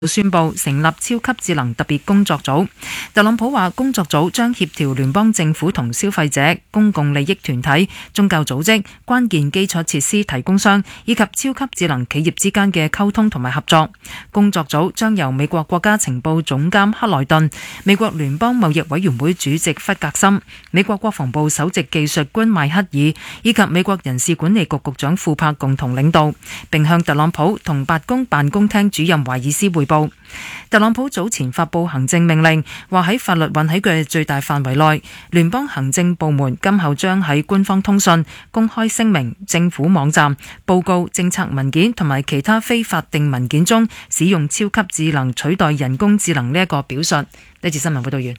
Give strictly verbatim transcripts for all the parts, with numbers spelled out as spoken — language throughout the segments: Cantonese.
宣布成立超級智能特別工作組。特朗普話，工作組將協調聯邦政府同消費者、公共利益團體、宗教組織、關鍵基礎設施提供商以及超級智能企業之間嘅溝通同埋合作。工作組將由美國國家情報總監克萊頓、美國聯邦貿易委員會主席弗格森、美國國防部首席技術官邁克爾以及美國人事管理局局長庫珀共同領導，並向特朗普同白宮辦公廳主任懷爾斯匯報。特朗普早前發布行政命令，話喺法律允許嘅最大範圍內，聯邦行政部門今後將喺官方通訊、公開聲明、政府網站、報告、政策文件同埋其他非法定文件中使用超級智能取代人工智能呢一個表述。呢次新聞報道完。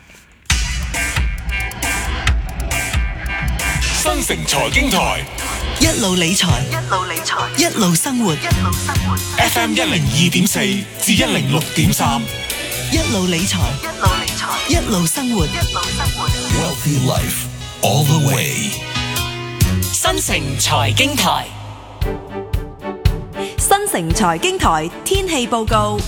新城財經台一路理財， 一路理財， 一路生活， 一路生活。 F M 一零二點四至一零六點三， 一路理財， 一路理財， 一路生活， 一路生活。 Wealthy Life all the way。 新城財經台， 新城財經台天氣報告。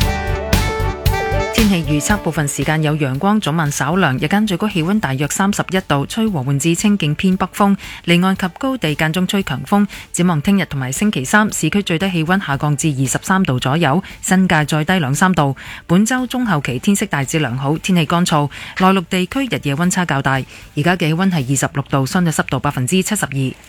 天氣預測，部分時間有陽光，早晚稍涼，日間最高氣溫大約三十一度，吹和緩至清勁偏北風，離岸及高地間中吹強風。展望聽日同埋星期三，市區最低氣溫下降至二十三度左右，新界再低兩三度。本週中後期天色大致良好，天氣乾燥，內陸地區日夜溫差較大。而家嘅氣溫係二十六度，相對濕度百分之七十二。新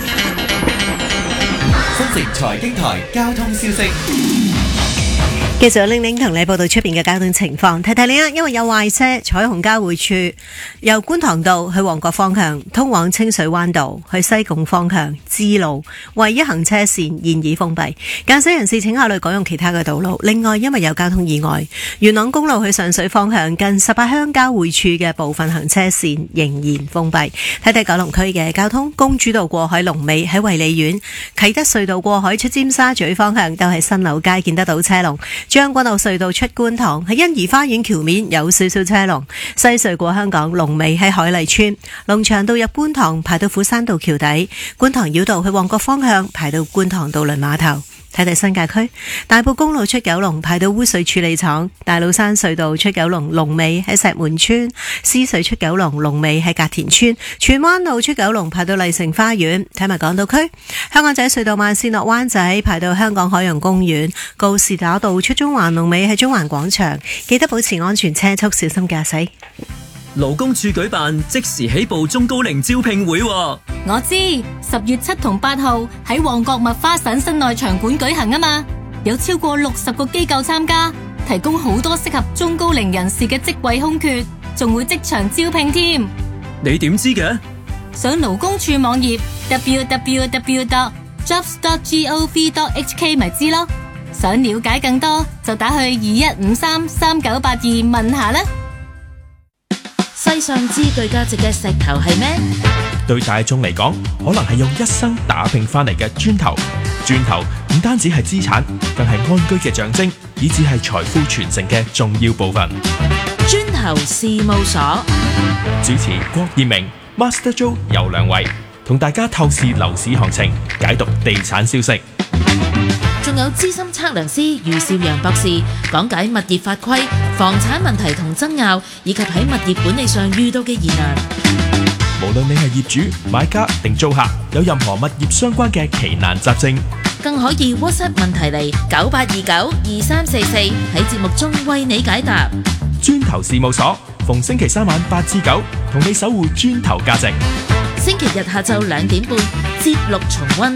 城財經台交通消息。 繼續玲玲同你報道出邊嘅交通情況，提提你啊，因為有壞車，彩虹交匯處由觀塘道去旺角方向，通往清水灣道去西貢方向支路唯一行車線現已封閉，駕駛人士請考慮改用其他嘅道路。另外，因為有交通意外，元朗公路去上水方向近十八鄉交匯處嘅部分行車線仍然封閉。睇睇九龍區嘅交通，公主道過海龍尾喺衛理苑，啟德隧道過海出尖沙咀方向都係新樓街見得到車龍。將軍澳隧道出觀塘喺欣怡花園橋面有少少車龍，西隧過香港龍尾喺海麗村，龍翔道入觀塘排到虎山道橋底，觀塘繞道去旺角方向排到觀塘渡輪碼頭。睇睇新界區，大埔公路出九龍排到污水處理廠，大老山隧道出九龍龍尾喺石門村，獅隧出九龍龍尾喺隔田村，荃灣路出九龍排到麗城花園。睇埋港島區，香港仔隧道慢線落灣仔排到香港海洋公園，告士打道出中環龍尾喺中環廣場。記得保持安全車速，小心駕駛。 勞工處舉辦即時起步中高齡招聘會， 我知十月七同八號喺旺角麥花臣室內場館舉行啊嘛，有超過六十個機構參加，提供好多適合中高齡人士嘅職位空缺，仲會即場招聘添。 你點知嘅？ 上勞工處網頁 double-u double-u double-u dot jobs dot gov dot h k 咪知咯。想了解更多就打去二一五三三九八二問下啦。 世上最具價值嘅石頭係咩？ 對大眾嚟講，可能係用一生打拼翻嚟嘅磚頭。磚頭唔單止係資產，更係安居嘅象徵，以至係財富傳承嘅重要部分。 磚頭事務所主持郭燕明、Master Joe 有兩位，同大家透視樓市行情，解讀地產消息。 仲有資深測量師余少陽博士講解物業法規、房產問題同爭拗，以及喺物業管理上遇到嘅疑難。 無論你係業主、買家定租客，有任何物業相關嘅奇難雜症， 更可以 WhatsApp 問題嚟九八二九二三四四，喺節目中為你解答。 磚頭事務所逢星期三晚八至九，同你守護磚頭價值。 星期日下晝兩點半，節錄重溫。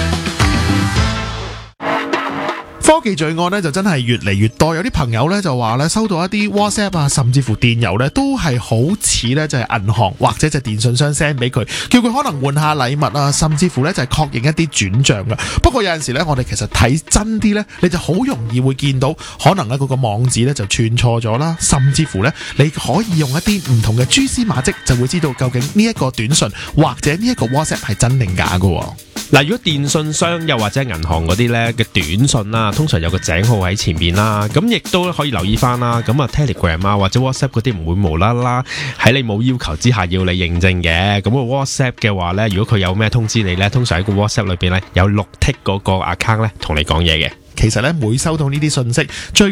科技罪案咧就真係越嚟越多，有啲朋友咧就話咧收到一啲 WhatsApp 啊，甚至乎電郵咧都係好似咧就係銀行或者就電信商 send 俾佢，叫佢可能換下禮物啊，甚至乎咧就係確認一啲轉賬噶。不過有陣時咧，我哋其實睇真啲咧，你就好容易會見到可能咧嗰個網址咧就串錯咗啦，甚至乎咧你可以用一啲唔同嘅蛛絲馬跡，就會知道究竟呢一個短信或者呢一個 WhatsApp 係真定假噶。 嗱，如果電信商又或者銀行嗰啲咧嘅短信啦，通常有個井號喺前面啦，咁亦都可以留意翻啦。咁啊 Telegram 啊或者 WhatsApp 嗰啲唔會無啦啦喺你冇要求之下要你認證嘅。咁個 WhatsApp 嘅話咧，如果佢有咩通知你咧，通常喺個 WhatsApp 裏邊咧有綠剔嗰個 account 咧同你講嘢嘅。 其實咧每收到呢啲信息，最